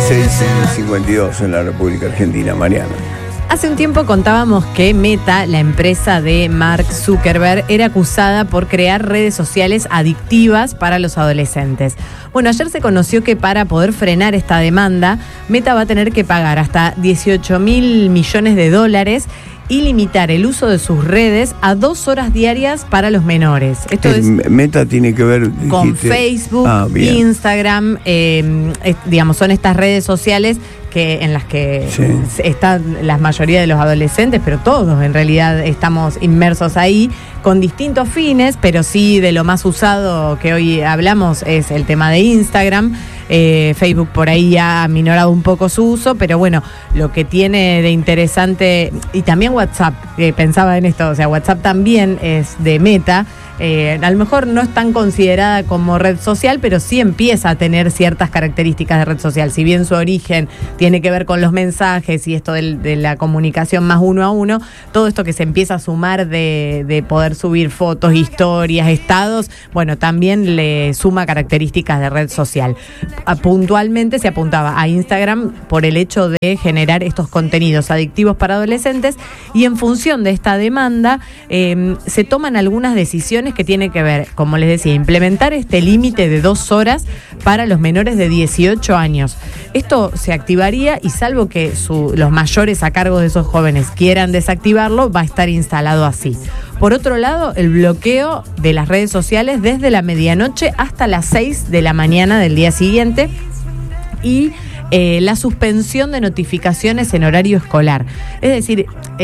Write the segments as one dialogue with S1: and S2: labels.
S1: 6:52 en la República Argentina, Mariana.
S2: Hace un tiempo contábamos que Meta, la empresa de Mark Zuckerberg, era acusada por crear redes sociales adictivas para los adolescentes. Bueno, ayer se conoció que para poder frenar esta demanda, Meta va a tener que pagar hasta $18.000 millones y limitar el uso de sus redes a 2 horas diarias para los menores. Esto es
S1: Meta tiene que ver
S2: con Facebook, Instagram, digamos, son estas redes sociales en las que están la mayoría de los adolescentes, pero todos en realidad estamos inmersos ahí con distintos fines, pero sí de lo más usado que hoy hablamos es el tema de Instagram. Facebook por ahí ha aminorado un poco su uso, pero bueno, lo que tiene de interesante, y también WhatsApp, pensaba en esto, o sea, WhatsApp también es de Meta. A lo mejor no es tan considerada como red social, pero sí empieza a tener ciertas características de red social. Si bien su origen tiene que ver con los mensajes y esto de la comunicación más uno a uno, todo esto que se empieza a sumar de poder subir fotos, historias, estados, bueno, también le suma características de red social. Puntualmente se apuntaba a Instagram por el hecho de generar estos contenidos adictivos para adolescentes, y en función de esta demanda se toman algunas decisiones que tiene que ver, como les decía, implementar este límite de 2 horas para los menores de 18 años. Esto se activaría y salvo que los mayores a cargo de esos jóvenes quieran desactivarlo, va a estar instalado así. Por otro lado, el bloqueo de las redes sociales desde la medianoche hasta las 6 de la mañana del día siguiente, y la suspensión de notificaciones en horario escolar. Es decir,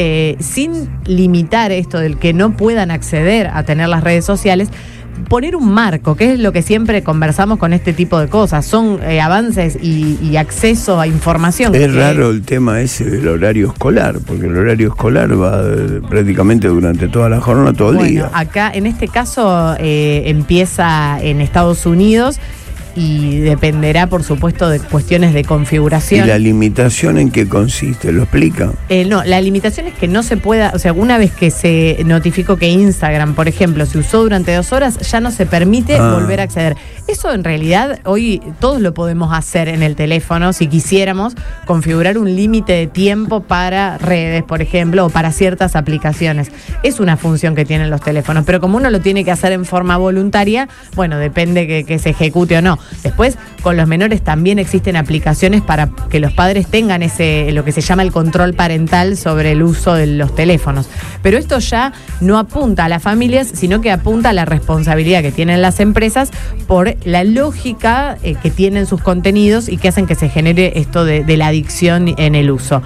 S2: sin limitar esto del que no puedan acceder a tener las redes sociales, poner un marco, que es lo que siempre conversamos con este tipo de cosas. Son avances y acceso a información.
S1: Es raro el tema ese del horario escolar, porque el horario escolar va prácticamente durante toda la jornada, todo el día.
S2: Acá, en este caso, empieza en Estados Unidos, y dependerá, por supuesto, de cuestiones de configuración.
S1: ¿Y la limitación en qué consiste? ¿Lo explica?
S2: No, la limitación es que no se pueda, o sea, una vez que se notificó que Instagram, por ejemplo, se usó durante 2 horas, ya no se permite volver a acceder. Eso en realidad hoy todos lo podemos hacer en el teléfono, si quisiéramos configurar un límite de tiempo para redes, por ejemplo, o para ciertas aplicaciones. Es una función que tienen los teléfonos, pero como uno lo tiene que hacer en forma voluntaria, bueno, depende que se ejecute o no. Después, con los menores también existen aplicaciones para que los padres tengan lo que se llama el control parental sobre el uso de los teléfonos. Pero esto ya no apunta a las familias, sino que apunta a la responsabilidad que tienen las empresas por la lógica que tienen sus contenidos y que hacen que se genere esto de la adicción en el uso.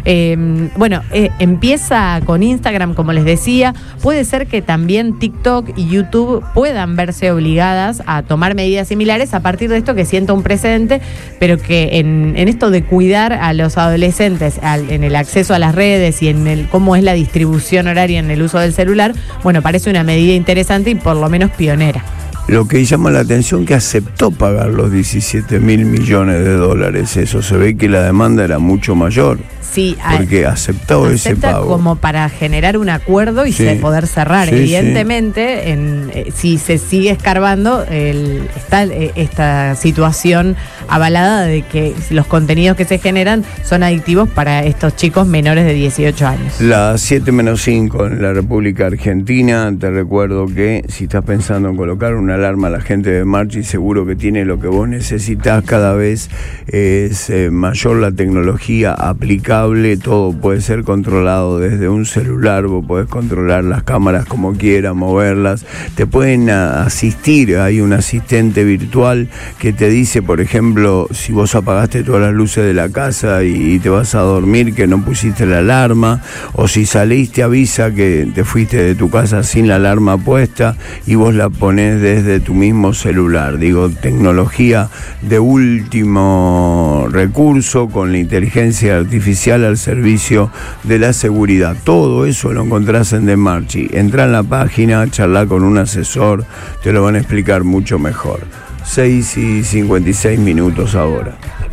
S2: Empieza con Instagram, como les decía. Puede ser que también TikTok y YouTube puedan verse obligadas a tomar medidas similares a partir de esto, que sienta un precedente, pero que en esto de cuidar a los adolescentes en el acceso a las redes y en cómo es la distribución horaria en el uso del celular, bueno, parece una medida interesante y por lo menos pionera.
S1: Lo que llama la atención que aceptó pagar los $17.000 millones. Eso se ve que la demanda era mucho mayor.
S2: Sí,
S1: porque aceptó ese pago.
S2: Como para generar un acuerdo y poder cerrar. Evidentemente, si se sigue escarbando, está esta situación avalada de que los contenidos que se generan son adictivos para estos chicos menores de 18 años.
S1: Las 7:05 en la República Argentina. Te recuerdo que si estás pensando en colocar una alarma a la gente de Marchi, seguro que tiene lo que vos necesitas. Cada vez es mayor la tecnología aplicable, todo puede ser controlado desde un celular. Vos podés controlar las cámaras como quieras, moverlas, te pueden asistir. Hay un asistente virtual que te dice, por ejemplo, si vos apagaste todas las luces de la casa y te vas a dormir, que no pusiste la alarma, o si salís te avisa que te fuiste de tu casa sin la alarma puesta y vos la ponés desde tu mismo celular. Digo, tecnología de último recurso con la inteligencia artificial al servicio de la seguridad. Todo eso lo encontrás en Demarchi. Entrá en la página, charlá con un asesor, te lo van a explicar mucho mejor. 6:56 ahora.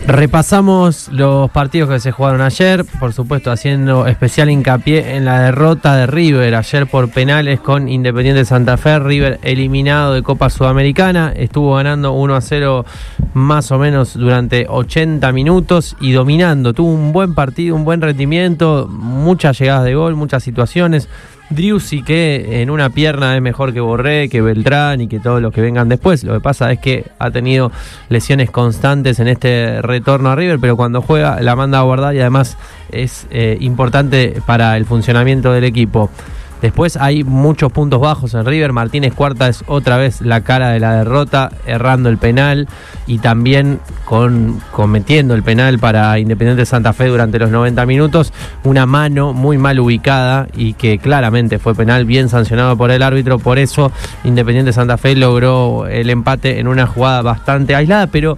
S3: Repasamos los partidos que se jugaron ayer, por supuesto haciendo especial hincapié en la derrota de River ayer por penales con Independiente Santa Fe. River eliminado de Copa Sudamericana, estuvo ganando 1-0 más o menos durante 80 minutos y dominando, tuvo un buen partido, un buen rendimiento, muchas llegadas de gol, muchas situaciones. Driussi, que en una pierna es mejor que Borré, que Beltrán y que todos los que vengan después. Lo que pasa es que ha tenido lesiones constantes en este retorno a River, pero cuando juega la manda a guardar y además es importante para el funcionamiento del equipo. Después hay muchos puntos bajos en River. Martínez Cuarta es otra vez la cara de la derrota, errando el penal y también cometiendo el penal para Independiente Santa Fe durante los 90 minutos. Una mano muy mal ubicada y que claramente fue penal, bien sancionado por el árbitro. Por eso Independiente Santa Fe logró el empate en una jugada bastante aislada, pero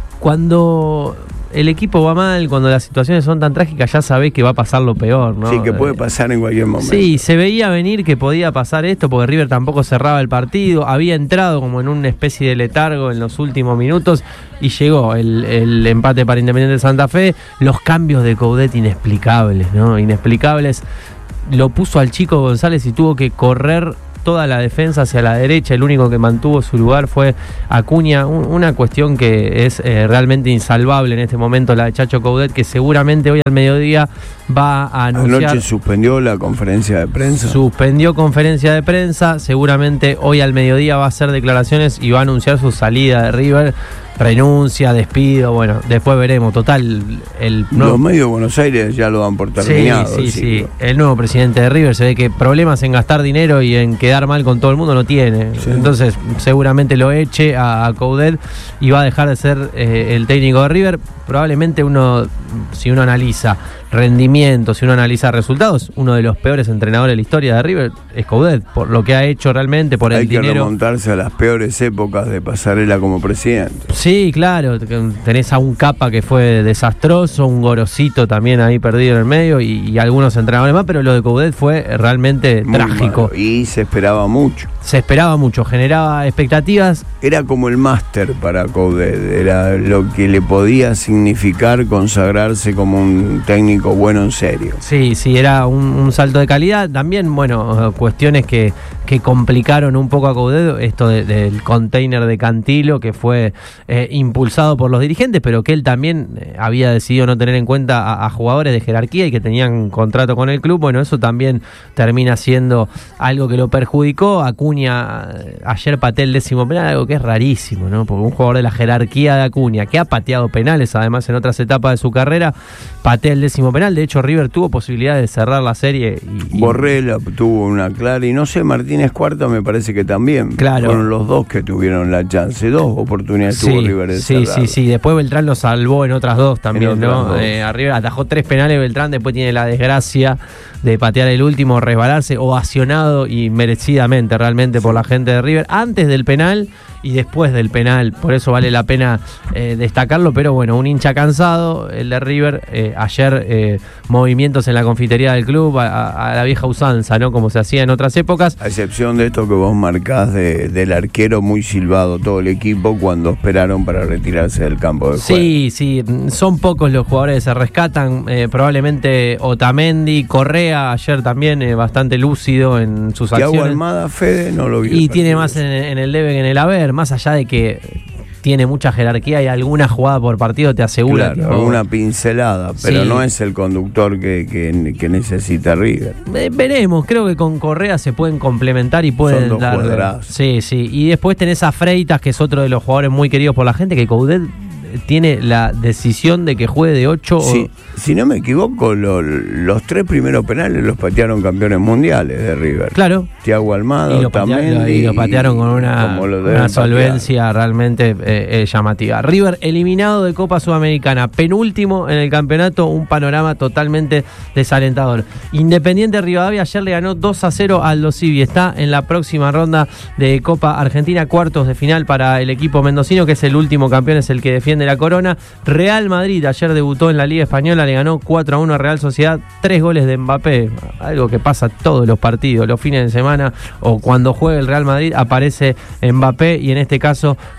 S3: cuando el equipo va mal, cuando las situaciones son tan trágicas, ya sabés que va a pasar lo peor, ¿no?
S1: Sí, que puede pasar en cualquier momento.
S3: Sí, se veía venir que podía pasar esto, porque River tampoco cerraba el partido, había entrado como en una especie de letargo en los últimos minutos y llegó el empate para Independiente Santa Fe. Los cambios de Coudet inexplicables, ¿no? Inexplicables. Lo puso al Chico González y tuvo que correr toda la defensa hacia la derecha. El único que mantuvo su lugar fue Acuña. Una cuestión que es realmente insalvable en este momento, la de Chacho Coudet, que seguramente hoy al mediodía va a anunciar.
S1: Anoche suspendió la conferencia de prensa.
S3: Suspendió conferencia de prensa. Seguramente hoy al mediodía va a hacer declaraciones y va a anunciar su salida de River. Renuncia, despido, bueno, después veremos. Total,
S1: los medios de Buenos Aires ya lo dan por terminado.
S3: Sí. El nuevo presidente de River se ve que problemas en gastar dinero y en quedar mal con todo el mundo no tiene. Sí. Entonces, seguramente lo eche a Coudet y va a dejar de ser el técnico de River. Probablemente si uno analiza rendimiento, si uno analiza resultados, uno de los peores entrenadores de la historia de River es Coudet, por lo que ha hecho realmente, por el dinero.
S1: Hay que remontarse a las peores épocas de Pasarela como presidente.
S3: Sí, claro, tenés a un Capa que fue desastroso, un Gorosito también ahí perdido en el medio y algunos entrenadores más, pero lo de Coudet fue realmente muy trágico.
S1: Malo. Y se esperaba mucho.
S3: Se esperaba mucho, generaba expectativas.
S1: Era como el máster para Coudet, era lo que le podía significar consagrarse como un técnico bueno en serio.
S3: Sí, era un salto de calidad. También, bueno, cuestiones que complicaron un poco a Coudet, esto del container de Cantilo, que fue impulsado por los dirigentes, pero que él también había decidido no tener en cuenta a jugadores de jerarquía y que tenían contrato con el club. Bueno, eso también termina siendo algo que lo perjudicó. Acuña ayer pateó el 10º penal, algo que es rarísimo, ¿no? Porque un jugador de la jerarquía de Acuña, que ha pateado penales además en otras etapas de su carrera, patea el 10º penal. De hecho, River tuvo posibilidad de cerrar la serie.
S1: Borrell tuvo una clara, y no sé, Martínez Cuarta me parece que también.
S3: Claro.
S1: Fueron los dos que tuvieron la chance, 2 oportunidades tuvo River de cerrar.
S3: Sí. Después Beltrán lo salvó en otras 2 también, ¿no? A River atajó 3 penales Beltrán, después tiene la desgracia de patear el último, resbalarse, ovacionado y merecidamente realmente por la gente de River, antes del penal y después del penal, por eso vale la pena destacarlo. Pero bueno, un hincha cansado, el de River. Ayer movimientos en la confitería del club a la vieja usanza, ¿no? Como se hacía en otras épocas.
S1: A excepción de esto que vos marcás del arquero, muy silbado todo el equipo cuando esperaron para retirarse del campo de juego.
S3: Sí, son pocos los jugadores que se rescatan. Probablemente Otamendi, Correa ayer también bastante lúcido en sus acciones.
S1: Thiago Almada, Fede no lo vio.
S3: Y tiene más en el debe que en el haber, más allá de que tiene mucha jerarquía y alguna jugada por partido te asegura.
S1: Claro, alguna pincelada, pero no es el conductor que necesita River.
S3: Veremos, creo que con Correa se pueden complementar y pueden
S1: Son 2 cuadrazos.
S3: Sí. Y después tenés a Freitas, que es otro de los jugadores muy queridos por la gente, que Coudet tiene la decisión de que juegue de 8.
S1: Sí, si no me equivoco, los 3 primeros penales los patearon campeones mundiales de River.
S3: Claro.
S1: Thiago Almada,
S3: y lo patearon con una solvencia realmente llamativa. River eliminado de Copa Sudamericana, penúltimo en el campeonato, un panorama totalmente desalentador. Independiente Rivadavia ayer le ganó 2-0 al Aldo Civi. Está en la próxima ronda de Copa Argentina, cuartos de final para el equipo mendocino, que es el último campeón, es el que defiende la corona. Real Madrid ayer debutó en la Liga Española, le ganó 4-1 a Real Sociedad, 3 goles de Mbappé, algo que pasa todos los partidos, los fines de semana o cuando juega el Real Madrid aparece Mbappé, y en este caso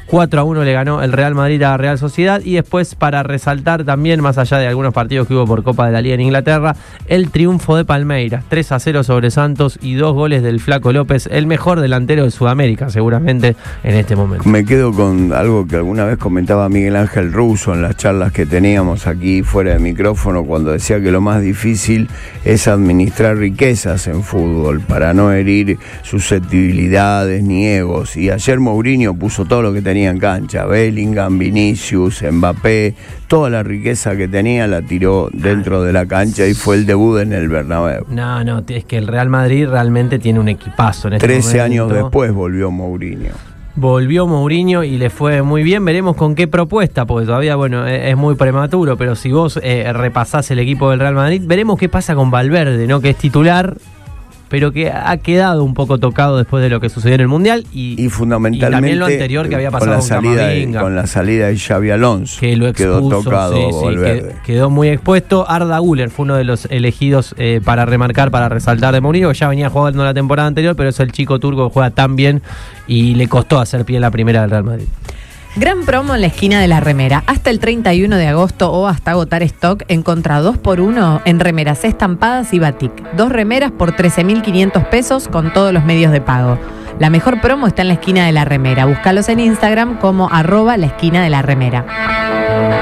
S3: 4-1 le ganó el Real Madrid a Real Sociedad. Y después, para resaltar también, más allá de algunos partidos que hubo por Copa de la Liga en Inglaterra, el triunfo de Palmeiras, 3-0 sobre Santos y 2 goles del Flaco López, el mejor delantero de Sudamérica seguramente en este momento.
S1: Me quedo con algo que alguna vez comentaba Miguel Ángel Russo en las charlas que teníamos aquí fuera de micrófono, cuando decía que lo más difícil es administrar riquezas en fútbol para no herir susceptibilidades ni egos. Y ayer Mourinho puso todo lo que tenía en cancha: Bellingham, Vinicius, Mbappé, toda la riqueza que tenía la tiró dentro de la cancha y fue el debut en el Bernabéu.
S3: No, es que el Real Madrid realmente tiene un equipazo en este
S1: 13
S3: momento.
S1: años después volvió Mourinho.
S3: Volvió Mourinho y le fue muy bien. Veremos con qué propuesta, porque todavía, bueno, es muy prematuro, pero si vos repasás el equipo del Real Madrid, veremos qué pasa con Valverde, ¿no? Que es titular, pero que ha quedado un poco tocado después de lo que sucedió en el Mundial y
S1: fundamentalmente
S3: y también lo anterior que había pasado
S1: con la salida de Xabi Alonso,
S3: que lo expuso,
S1: quedó tocado Valverde.
S3: Quedó muy expuesto. Arda Güler fue uno de los elegidos para remarcar, para resaltar de Mourinho, que ya venía jugando la temporada anterior, pero es el chico turco que juega tan bien y le costó hacer pie en la primera del Real Madrid.
S2: Gran promo en la esquina de la remera. Hasta el 31 de agosto o hasta agotar stock, encontrá 2x1 en remeras estampadas y batik. 2 remeras por 13.500 pesos con todos los medios de pago. La mejor promo está en la esquina de la remera. Búscalos en Instagram como @la esquina de la remera.